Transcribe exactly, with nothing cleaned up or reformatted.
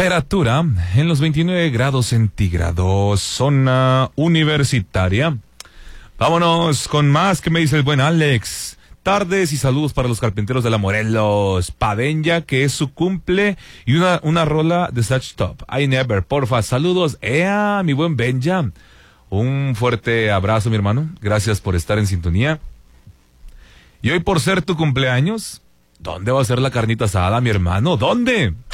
Temperatura en los veintinueve grados centígrados, zona universitaria. Vámonos con más. ¿Qué me dice el buen Alex? Tardes y saludos para los carpinteros de la Morelos. Padeña, que es su cumple, y una, una rola de Such Top. I Never, porfa. Saludos. Ea, mi buen Benja. Un fuerte abrazo, mi hermano. Gracias por estar en sintonía. Y hoy, por ser tu cumpleaños, ¿dónde va a ser la carnita asada, mi hermano? ¿Dónde?